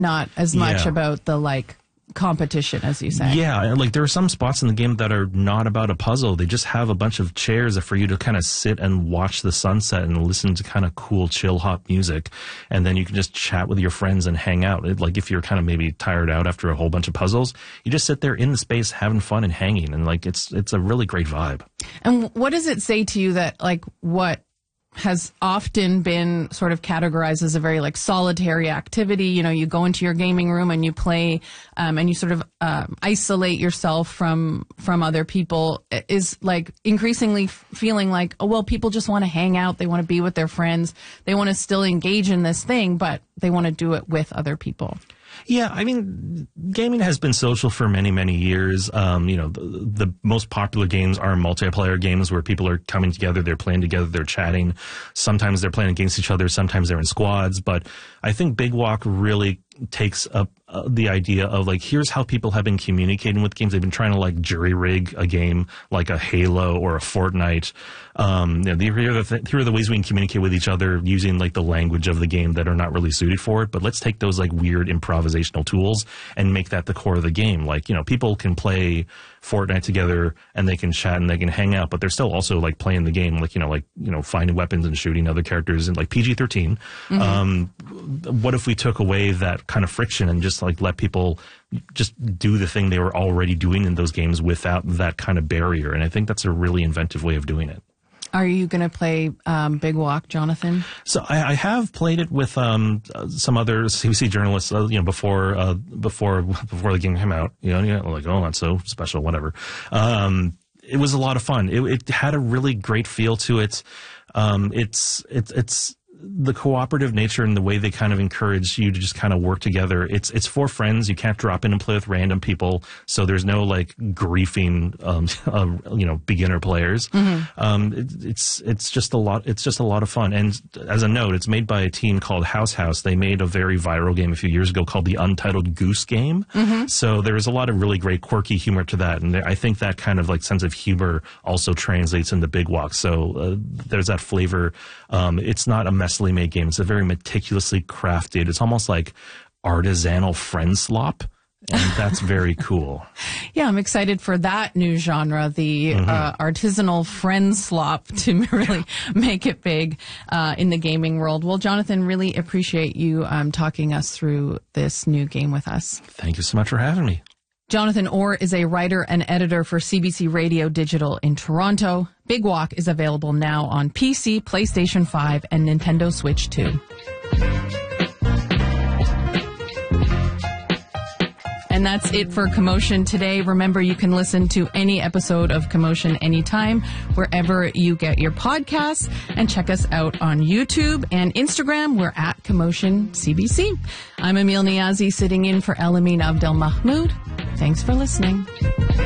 not as much about the like competition, as you say. Yeah, like there are some spots in the game that are not about a puzzle. They just have a bunch of chairs for you to kind of sit and watch the sunset and listen to kind of cool chill hop music, and then you can just chat with your friends and hang out. Like if you're kind of maybe tired out after a whole bunch of puzzles, you just sit there in the space having fun and hanging, and like it's a really great vibe. And what does it say to you that like what has often been sort of categorized as a very like solitary activity? You know, you go into your gaming room and you play, and you sort of isolate yourself from other people, is like increasingly feeling like, oh, well, people just want to hang out. They want to be with their friends. They want to still engage in this thing, but they want to do it with other people. Yeah, I mean, gaming has been social for many, many years. You know, the most popular games are multiplayer games where people are coming together, they're playing together, they're chatting. Sometimes they're playing against each other, sometimes they're in squads. But I think Big Walk really takes up the idea of like, here's how people have been communicating with games. They've been trying to like jury rig a game like a Halo or a Fortnite. You know, here are the ways we can communicate with each other using like the language of the game that are not really suited for it. But let's take those like weird improvisational tools and make that the core of the game. Like, you know, people can play Fortnite together and they can chat and they can hang out, but they're still also like playing the game, like, you know, finding weapons and shooting other characters and like PG-13. What if we took away that kind of friction and just like let people just do the thing they were already doing in those games without that kind of barrier? And I think that's a really inventive way of doing it. Are you going to play Big Walk, Jonathan? So I have played it with some other CBC journalists, you know, before the game came out. You know, like, oh, that's so special, whatever. It was a lot of fun. It had a really great feel to it. It's the cooperative nature and the way they kind of encourage you to just kind of work together. It's for friends. You can't drop in and play with random people. So there's no like griefing, you know, beginner players. It's just a lot. It's just a lot of fun. And as a note, it's made by a team called House. They made a very viral game a few years ago called the Untitled Goose Game. So there's a lot of really great quirky humor to that. And I think that kind of like sense of humor also translates into Big Walk. So there's that flavor. It's not a messily made game. It's a very meticulously crafted. It's almost like artisanal friend slop. And that's very cool. Yeah, I'm excited for that new genre, the artisanal friend slop, to really make it big in the gaming world. Well, Jonathan, really appreciate you talking us through this new game with us. Thank you so much for having me. Jonathan Orr is a writer and editor for CBC Radio Digital in Toronto. Big Walk is available now on PC, PlayStation 5, and Nintendo Switch 2. And that's it for Commotion today. Remember, you can listen to any episode of Commotion anytime, wherever you get your podcasts, and check us out on YouTube and Instagram. We're at Commotion CBC. I'm Emil Niazi, sitting in for Elamine Abdel Mahmoud. Thanks for listening.